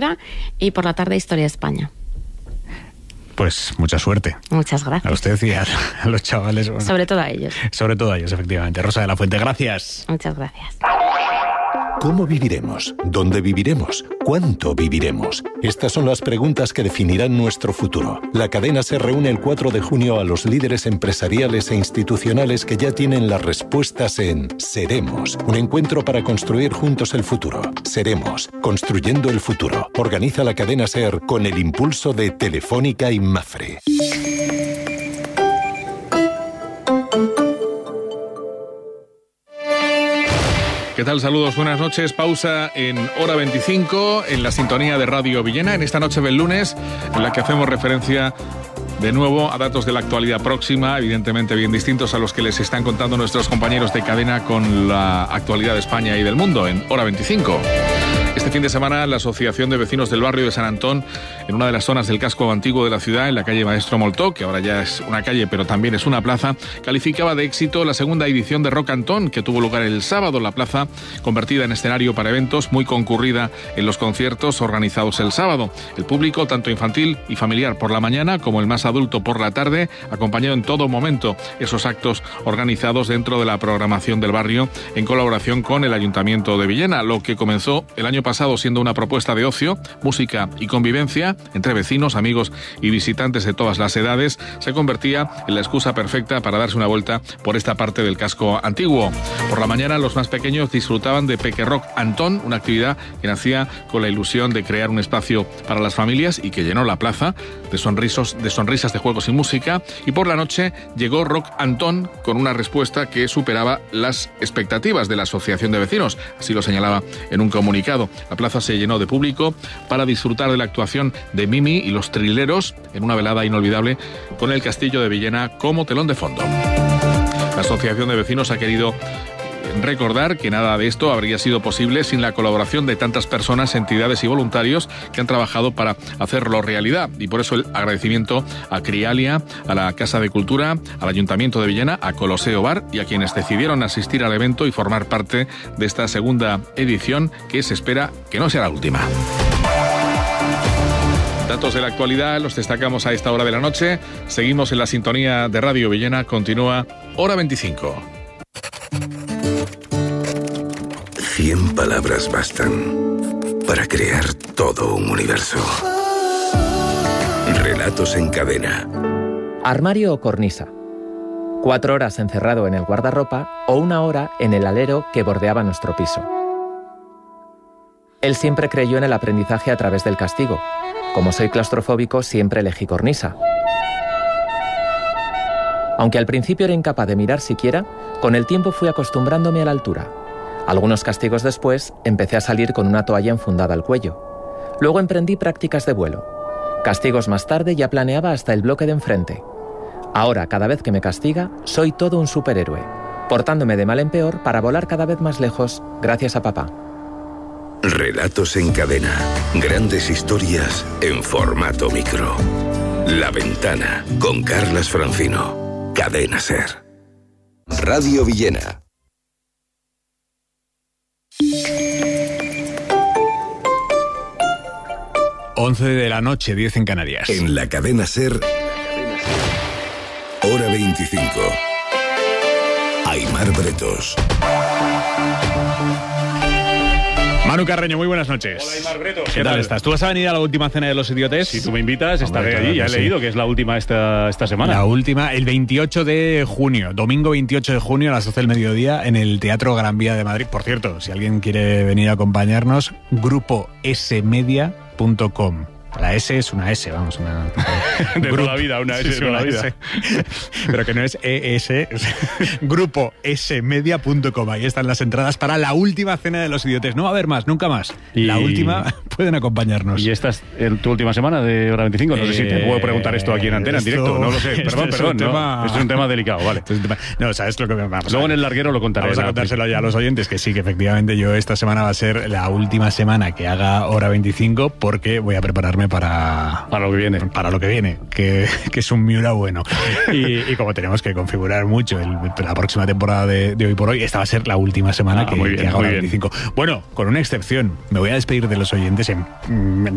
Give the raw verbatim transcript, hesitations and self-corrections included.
Málaga, y por la tarde Historia de España. Pues mucha suerte. Muchas gracias. A usted y a, a los chavales. Bueno, sobre todo a ellos. Sobre todo a ellos, efectivamente. Rosa de la Fuente, gracias. Muchas gracias. ¿Cómo viviremos? ¿Dónde viviremos? ¿Cuánto viviremos? Estas son las preguntas que definirán nuestro futuro. La cadena se reúne el cuatro de junio a los líderes empresariales e institucionales que ya tienen las respuestas en Seremos, un encuentro para construir juntos el futuro. Seremos, construyendo el futuro. Organiza la cadena SER con el impulso de Telefónica y Mafre. ¿Qué tal? Saludos, buenas noches. Pausa en hora veinticinco en la sintonía de Radio Villena, en esta noche del lunes, en la que hacemos referencia de nuevo a datos de la actualidad próxima, evidentemente bien distintos a los que les están contando nuestros compañeros de cadena con la actualidad de España y del mundo en hora veinticinco. Este fin de semana, la Asociación de Vecinos del Barrio de San Antón, en una de las zonas del casco antiguo de la ciudad, en la calle Maestro Moltó, que ahora ya es una calle pero también es una plaza, calificaba de éxito la segunda edición de Rock Antón, que tuvo lugar el sábado. La plaza, convertida en escenario para eventos, muy concurrida en los conciertos organizados el sábado. El público, tanto infantil y familiar por la mañana como el más adulto por la tarde, acompañó en todo momento esos actos organizados dentro de la programación del barrio en colaboración con el Ayuntamiento de Villena. Lo que comenzó el año pasado siendo una propuesta de ocio, música y convivencia entre vecinos, amigos y visitantes de todas las edades, se convertía en la excusa perfecta para darse una vuelta por esta parte del casco antiguo. Por la mañana, los más pequeños disfrutaban de Peque Rock Antón, una actividad que nacía con la ilusión de crear un espacio para las familias y que llenó la plaza de sonrisos, de sonrisas, de juegos y música. Y por la noche llegó Rock Antón con una respuesta que superaba las expectativas de la Asociación de Vecinos, así lo señalaba en un comunicado. La plaza se llenó de público para disfrutar de la actuación de Mimi y los Trileros en una velada inolvidable con el Castillo de Villena como telón de fondo. La Asociación de Vecinos ha querido recordar que nada de esto habría sido posible sin la colaboración de tantas personas, entidades y voluntarios que han trabajado para hacerlo realidad. Y por eso el agradecimiento a Crialia, a la Casa de Cultura, al Ayuntamiento de Villena, a Coloseo Bar y a quienes decidieron asistir al evento y formar parte de esta segunda edición, que se espera que no sea la última. Datos de la actualidad los destacamos a esta hora de la noche. Seguimos en la sintonía de Radio Villena. Continúa hora veinticinco. Cien palabras bastan para crear todo un universo. Relatos en cadena. Armario o cornisa. Cuatro horas encerrado en el guardarropa o una hora en el alero que bordeaba nuestro piso. Él siempre creyó en el aprendizaje a través del castigo. Como soy claustrofóbico, siempre elegí cornisa. Aunque al principio era incapaz de mirar siquiera, con el tiempo fui acostumbrándome a la altura. Algunos castigos después, empecé a salir con una toalla enfundada al cuello. Luego emprendí prácticas de vuelo. Castigos más tarde ya planeaba hasta el bloque de enfrente. Ahora, cada vez que me castiga, soy todo un superhéroe, portándome de mal en peor para volar cada vez más lejos, gracias a papá. Relatos en cadena. Grandes historias en formato micro. La Ventana, con Carlas Francino. Cadena SER. Radio Villena. once de la noche, diez en Canarias. En la cadena SER, hora veinticinco. Aimar Bretos. Manu Carreño, muy buenas noches. Hola, Aimar Bretos. ¿Qué, ¿Qué tal, tal estás? ¿Tú vas a venir a la última cena de los idiotes? Si tú me invitas, estaré Hombre, allí. Ya he sí. leído que es la última esta, esta semana. La última, el veintiocho de junio, domingo veintiocho de junio a las doce del mediodía en el Teatro Gran Vía de Madrid. Por cierto, si alguien quiere venir a acompañarnos, grupo s media punto com. La S es una S, vamos, una... de toda la vida, una S sí, de toda una la vida. S. Pero que no es E S, grupo s media punto com. Ahí están las entradas para la última cena de los idiotes. No va a haber más, nunca más. Y... La última, pueden acompañarnos. ¿Y esta es el, tu última semana de hora veinticinco? No eh, sé si te puedo preguntar esto aquí en antena, esto, en directo. No lo sé, perdón, es perdón. Tema... No, es un tema delicado, vale. Es un tema... No, ¿sabes lo que me vamos Luego a... en el larguero lo contaré. Vamos a contárselo ya a los oyentes, que sí, que efectivamente yo esta semana va a ser la última semana que haga hora veinticinco, porque voy a prepararme para... Para lo que viene. Para lo que viene, que, que es un Miura bueno. Y, y como tenemos que configurar mucho el, la próxima temporada de, de Hoy por Hoy, esta va a ser la última semana ah, que, muy bien, que haga muy veinticinco. Bueno, con una excepción. Me voy a despedir de los oyentes en...